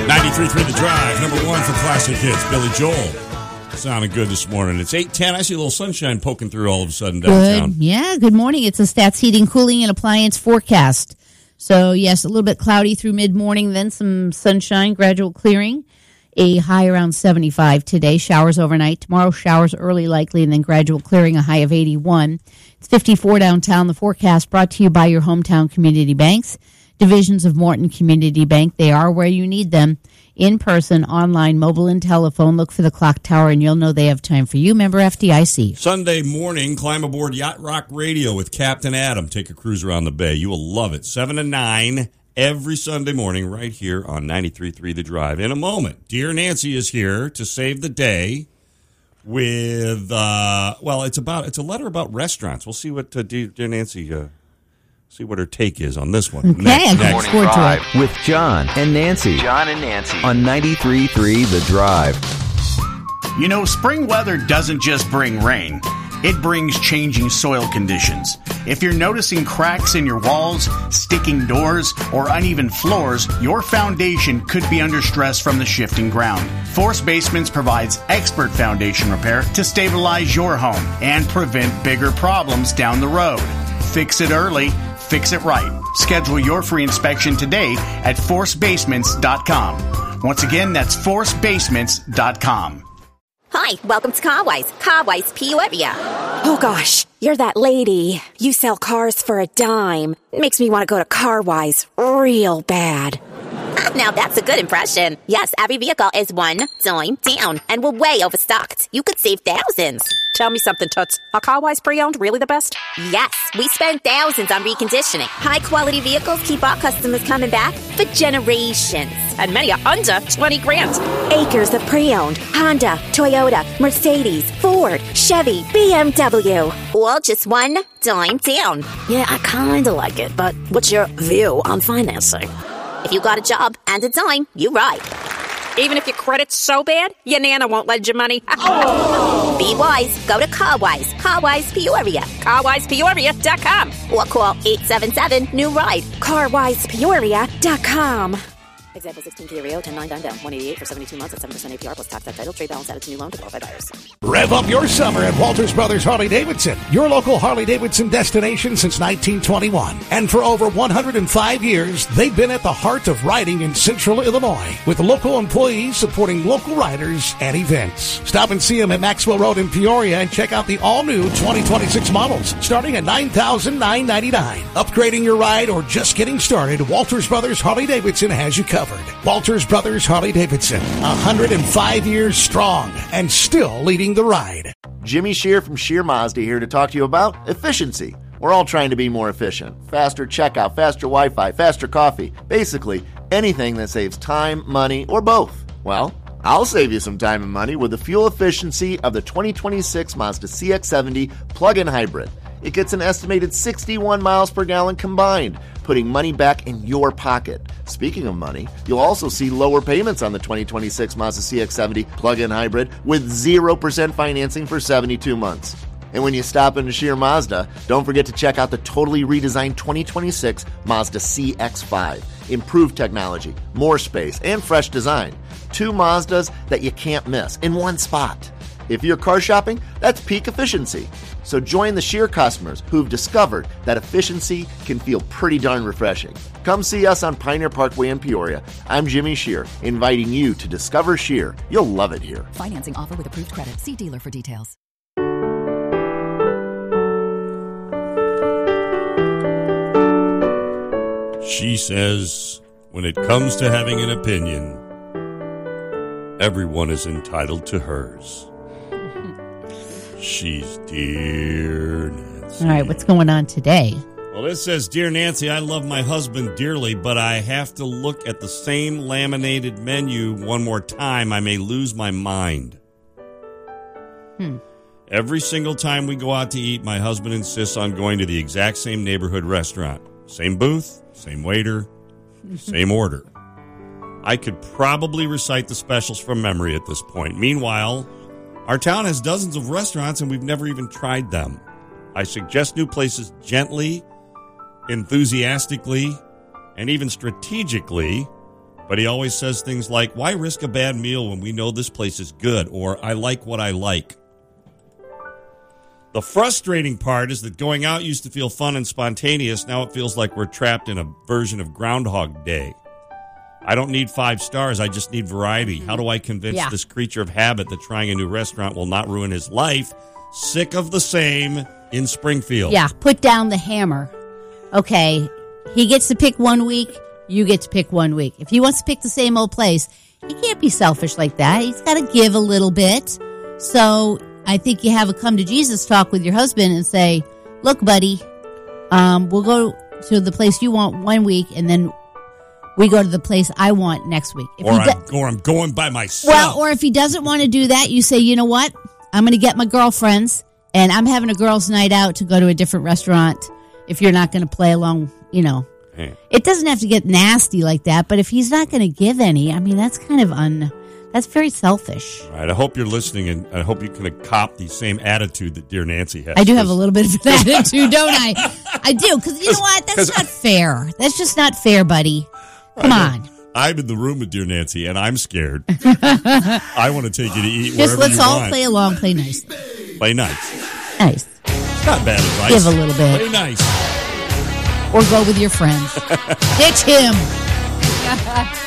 93.3 The Drive, number one for classic hits. Billy Joel. Sounding good this morning. It's 8:10. I see a little sunshine poking through all of a sudden downtown. Good. Yeah, good morning. It's a Stats Heating, Cooling, and Appliance forecast. So, yes, a little bit cloudy through mid-morning, then some sunshine, gradual clearing. A high around 75 today. Showers overnight. Tomorrow, showers early likely, and then gradual clearing, a high of 81. It's 54 downtown. The forecast brought to you by your hometown community banks. Divisions of Morton Community Bank. They are where you need them. In person, online, mobile, and telephone. Look for the clock tower, and you'll know they have time for you. Member FDIC. Sunday morning, climb aboard Yacht Rock Radio with Captain Adam. Take a cruise around the bay. You will love it. 7 to 9 every Sunday morning right here on 93.3 The Drive. In a moment, Dear Nancy is here to save the day with, it's a letter about restaurants. We'll see what Dear Nancy... see what her take is on this one. Okay, next. Morning Drive with John and Nancy. John and Nancy on 93.3 The Drive. You know, spring weather doesn't just bring rain. It brings changing soil conditions. If you're noticing cracks in your walls, sticking doors, or uneven floors, your foundation could be under stress from the shifting ground. Force Basements provides expert foundation repair to stabilize your home and prevent bigger problems down the road. Fix it early. Fix it right. Schedule your free inspection today at forcebasements.com. Once again, that's forcebasements.com. Hi, welcome to Carwise. Carwise Peoria. Oh gosh, you're that lady. You sell cars for a dime. Makes me want to go to Carwise real bad. Now that's a good impression. Yes, every vehicle is one dime down, and we're way overstocked. You could save thousands. Tell me something, Toots. Are Carwise pre-owned really the best? Yes, we spend thousands on reconditioning. High-quality vehicles keep our customers coming back for generations. And many are under 20 grand. Acres of pre-owned. Honda, Toyota, Mercedes, Ford, Chevy, BMW. All just one dime down. Yeah, I kind of like it, but what's your view on financing? If you got a job and a dime, you ride. Even if your credit's so bad, your Nana won't lend you money. Be wise. Go to Carwise. Carwise Peoria. CarwisePeoria.com. Or call 877-NEW-RIDE. CarwisePeoria.com. Example 16 Kia Rio, 10-9 down, 188 for 72 months at 7% APR plus tax at title. Trade balance added to new loan to qualified buyers. Rev up your summer at Walters Brothers Harley-Davidson, your local Harley-Davidson destination since 1921. And for over 105 years, they've been at the heart of riding in Central Illinois, with local employees supporting local riders and events. Stop and see them at Maxwell Road in Peoria and check out the all-new 2026 models, starting at $9,999. Upgrading your ride or just getting started, Walters Brothers Harley-Davidson has you covered. Walters Brothers Harley-Davidson, 105 years strong and still leading the ride. Jimmy Shear from Shear Mazda here to talk to you about efficiency. We're all trying to be more efficient. Faster checkout, faster Wi-Fi, faster coffee. Basically, anything that saves time, money, or both. Well, I'll save you some time and money with the fuel efficiency of the 2026 Mazda CX-70 plug-in hybrid. It gets an estimated 61 miles per gallon combined, putting money back in your pocket. Speaking of money, you'll also see lower payments on the 2026 Mazda CX-70 plug-in hybrid with 0% financing for 72 months. And when you stop into Shear Mazda, don't forget to check out the totally redesigned 2026 Mazda CX-5. Improved technology, more space, and fresh design. Two Mazdas that you can't miss in one spot. If you're car shopping, that's peak efficiency. So join the Shear customers who've discovered that efficiency can feel pretty darn refreshing. Come see us on Pioneer Parkway in Peoria. I'm Jimmy Shear, inviting you to discover Shear. You'll love it here. Financing offer with approved credit. See dealer for details. She says, when it comes to having an opinion, everyone is entitled to hers. She's Dear Nancy. All right, what's going on today? Well, this says, Dear Nancy, I love my husband dearly, but I have to look at the same laminated menu one more time. I may lose my mind. Every single time we go out to eat, my husband insists on going to the exact same neighborhood restaurant. Same booth, same waiter, same order. I could probably recite the specials from memory at this point. Meanwhile, our town has dozens of restaurants, and we've never even tried them. I suggest new places gently, enthusiastically, and even strategically, But he always says things like, why risk a bad meal when we know this place is good? Or I like what I like. The frustrating part is that going out used to feel fun and spontaneous. Now it feels like we're trapped in a version of Groundhog Day. I don't need 5 stars. I just need variety. How do I convince this creature of habit that trying a new restaurant will not ruin his life? Sick of the same in Springfield. Yeah, put down the hammer. Okay, he gets to pick 1 week. You get to pick 1 week. If he wants to pick the same old place, he can't be selfish like that. He's got to give a little bit. So I think you have a come to Jesus talk with your husband and say, look, buddy, we'll go to the place you want 1 week, and then we go to the place I want next week. Or I'm going by myself. Well, or if he doesn't want to do that, you say, you know what? I'm going to get my girlfriends, and I'm having a girls' night out to go to a different restaurant if you're not going to play along, you know. It doesn't have to get nasty like that, but if he's not going to give any, I mean, that's kind of that's very selfish. All right, I hope you're listening, and I hope you can cop the same attitude that Dear Nancy has. I do have a little bit of an attitude, don't I? I do, because you know what? That's not fair. That's just not fair, buddy. Come on. I'm in the room with Dear Nancy, and I'm scared. I want to take you to eat wherever you want. Let's all play along, play nice. Play nice. Nice. It's not bad advice. Give a little bit. Play nice. Or go with your friends. Ditch him.